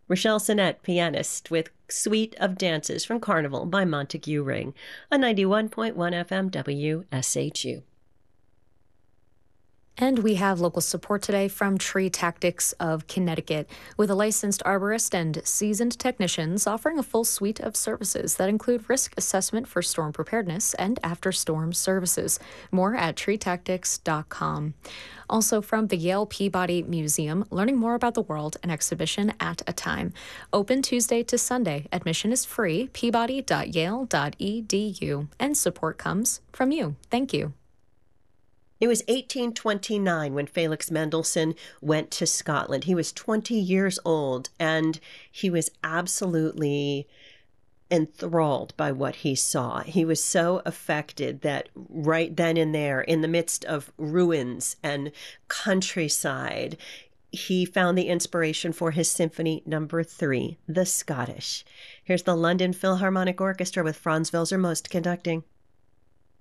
Rochelle Sinnett, pianist, with Suite of Dances from Carnival by Montague Ring on 91.1 FM WSHU. And we have local support today from Tree Tactics of Connecticut, with a licensed arborist and seasoned technicians offering a full suite of services that include risk assessment for storm preparedness and after-storm services. More at treetactics.com. Also from the Yale Peabody Museum, learning more about the world, an exhibition at a time. Open Tuesday to Sunday. Admission is free, peabody.yale.edu. And support comes from you. Thank you. It was 1829 when Felix Mendelssohn went to Scotland. He was 20 years old, and he was absolutely enthralled by what he saw. He was so affected that right then and there, in the midst of ruins and countryside, he found the inspiration for his Symphony Number 3, The Scottish. Here's the London Philharmonic Orchestra with Franz Welser-Most conducting.